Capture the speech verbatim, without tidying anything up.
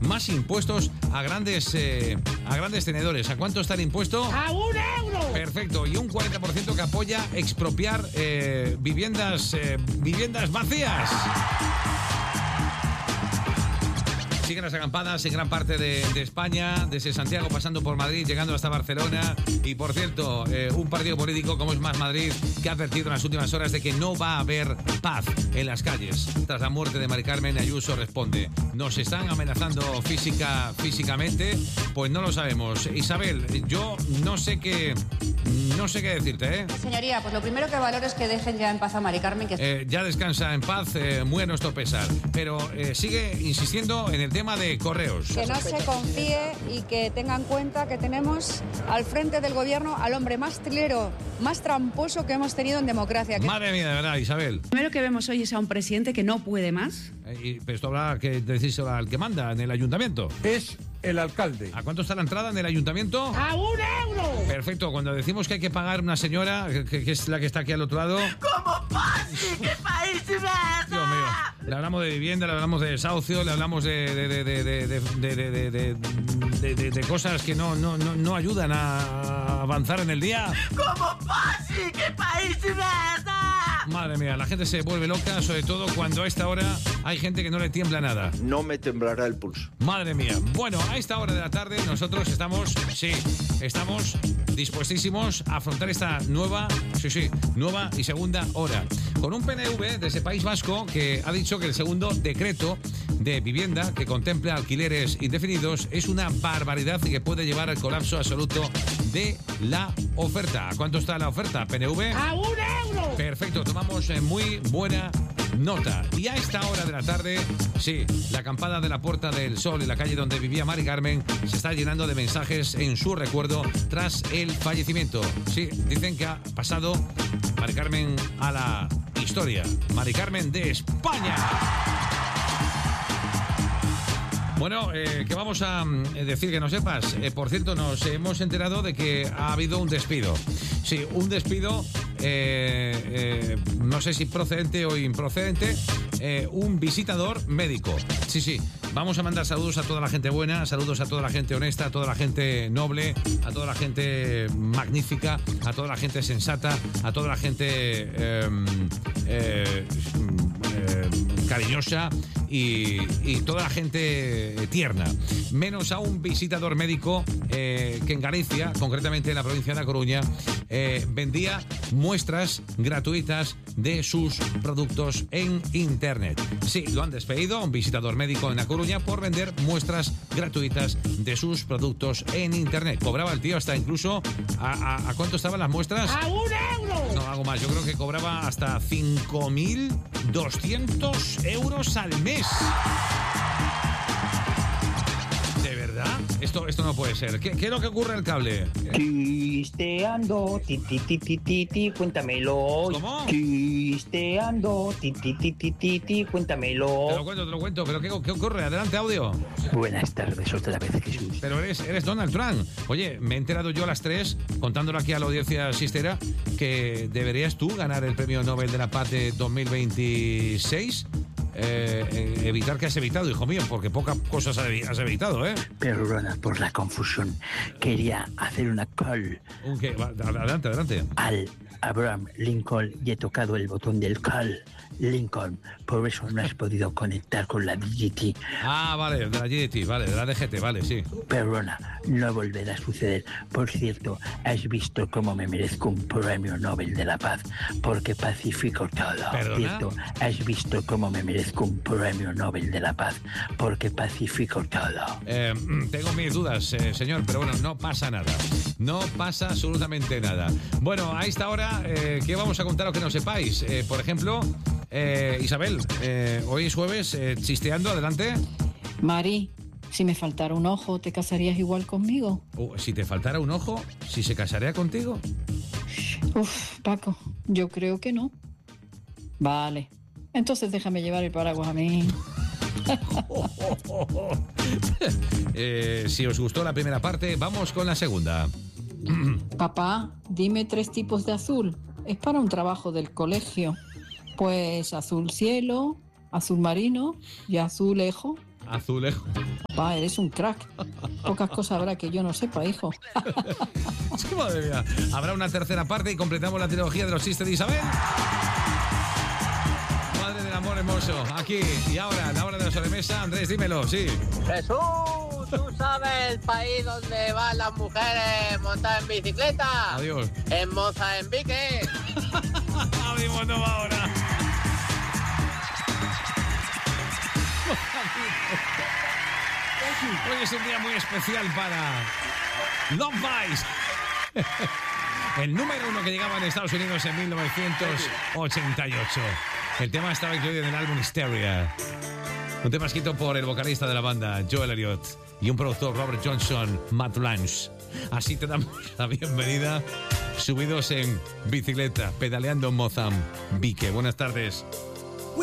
más impuestos a grandes eh, a grandes tenedores. ¿A cuánto está el impuesto? ¡A un euro! Perfecto. Y un cuarenta por ciento que apoya expropiar eh, viviendas, eh, viviendas vacías. Siguen las acampadas en gran parte de, de España, desde Santiago pasando por Madrid, llegando hasta Barcelona. Y por cierto, eh, un partido político como es Más Madrid, que ha advertido en las últimas horas de que no va a haber paz en las calles. Tras la muerte de Mari Carmen, Ayuso responde: ¿nos están amenazando física, físicamente? Pues no lo sabemos. Isabel, yo no sé qué, no sé qué decirte, ¿eh? Señoría, pues lo primero que valoro es que dejen ya en paz a Mari Carmen. Que... Eh, ya descansa en paz, eh, muy a nuestro pesar. Pero eh, sigue insistiendo en el tema de correos. Que no se confíe y que tenga en cuenta que tenemos al frente del gobierno al hombre más trilero, más tramposo que hemos tenido en democracia. Que... Madre mía, de verdad, Isabel. Lo primero que vemos hoy es a un presidente que no puede más. Eh, y, pero esto habrá que decírselo al que manda en el ayuntamiento. Es el alcalde. ¿A cuánto está la entrada en el ayuntamiento? ¡A un euro! Perfecto, cuando decimos que hay que pagar una señora, que, que es la que está aquí al otro lado... ¿Cómo pasa? ¿Qué país es ese? Dios mío, le hablamos de vivienda, le hablamos de desahucio, le hablamos de, de, de, de, de, de, de, de, de, de, de, de cosas que no, no, no, no ayudan a avanzar en el día. ¿Cómo pasa? ¿Qué país es ese? Madre mía, la gente se vuelve loca, sobre todo cuando a esta hora hay gente que no le tiembla nada. No me temblará el pulso. Madre mía. Bueno, a esta hora de la tarde nosotros estamos, sí, estamos dispuestísimos a afrontar esta nueva, sí, sí, nueva y segunda hora. Con un P N V desde País Vasco que ha dicho que el segundo decreto de vivienda que contempla alquileres indefinidos es una barbaridad y que puede llevar al colapso absoluto de la oferta. ¿A cuánto está la oferta, P N V? ¡A un euro! Perfecto, tomamos eh, muy buena nota. Y a esta hora de la tarde, sí, la acampada de la Puerta del Sol en la calle donde vivía Mari Carmen se está llenando de mensajes en su recuerdo tras el fallecimiento. Sí, dicen que ha pasado Mari Carmen a la historia. Mari Carmen de España. Bueno, eh, que vamos a eh, decir que no sepas. Eh, por cierto, nos hemos enterado de que ha habido un despido. Sí, un despido, eh, eh, no sé si procedente o improcedente, eh, un visitador médico. Sí, sí, vamos a mandar saludos a toda la gente buena, saludos a toda la gente honesta, a toda la gente noble, a toda la gente magnífica, a toda la gente sensata, a toda la gente eh, eh, eh, cariñosa y, y toda la gente tierna, menos a un visitador médico eh, que en Galicia, concretamente en la provincia de La Coruña, eh, vendía muestras gratuitas de sus productos en internet. Sí, lo han despedido a un visitador médico en La Coruña por vender muestras gratuitas de sus productos en internet. Cobraba el tío hasta incluso a, a, ¿a cuánto estaban las muestras? ¡A un euro! No, algo más, yo creo que cobraba hasta cinco mil doscientos euros al mes. ¿De verdad? Esto, esto no puede ser. ¿Qué, qué es lo que ocurre en el cable? Chisteando, ti, ti, ti, ti, ti, ti, cuéntamelo. ¿Cómo? Chisteando, ti, ti, ti, ti, ti, ti, cuéntamelo. Te lo cuento, te lo cuento. ¿Pero qué, qué ocurre? Adelante, audio. Buenas tardes, otra vez, Jesús. Pero eres, eres Donald Trump. Oye, me he enterado yo a las tres, contándolo aquí a la audiencia sistera, que deberías tú ganar el Premio Nobel de la Paz de dos mil veintiséis. Eh, evitar que has evitado, hijo mío, porque pocas cosas has evitado, ¿eh? Perdona por la confusión. Quería hacer una call. ¿Un qué? Va, adelante, adelante. Al Abraham Lincoln y he tocado el botón del call Lincoln. Por eso no has podido conectar con la D G T. Ah, vale, de la D G T, vale, de la D G T, vale, sí. Perdona, no volverá a suceder. Por cierto, has visto cómo me merezco un premio Nobel de la Paz, porque pacifico todo. ¿Perdona? Cierto, has visto cómo me merezco un premio Nobel de la Paz, porque pacifico todo. Eh, tengo mis dudas, eh, señor, pero bueno, no pasa nada. No pasa absolutamente nada. Bueno, a esta hora, eh, ¿qué vamos a contaros que no sepáis? Eh, por ejemplo, eh, Isabel, eh, hoy es jueves, eh, chisteando, adelante. Mari, si me faltara un ojo, ¿te casarías igual conmigo? Uh, si te faltara un ojo, ¿si se casaría contigo? Uf, Paco, yo creo que no. Vale, entonces déjame llevar el paraguas a mí. eh, si os gustó la primera parte, vamos con la segunda. Papá, dime tres tipos de azul. Es para un trabajo del colegio. Pues azul cielo, azul marino y azulejo. Azulejo. Papá, eres un crack. Pocas cosas habrá que yo no sepa, hijo. Sí, madre mía. Habrá una tercera parte y completamos la trilogía de los chistes de Isabel. Madre del amor hermoso. Aquí y ahora, la hora de la sobremesa. Andrés, dímelo, sí. Jesús, ¿tú sabes el país donde van las mujeres montadas en bicicleta? Adiós. En Mozambique. Abrimos no va ahora. Hoy es un día muy especial para Love Vice. El número uno que llegaba en Estados Unidos en mil novecientos ochenta y ocho. El tema estaba incluido en el álbum Hysteria. Un tema escrito por el vocalista de la banda, Joel Elliott, y un productor, Robert Johnson, Matt Lange. Así te damos la bienvenida, subidos en bicicleta, pedaleando en Mozambique. Buenas tardes.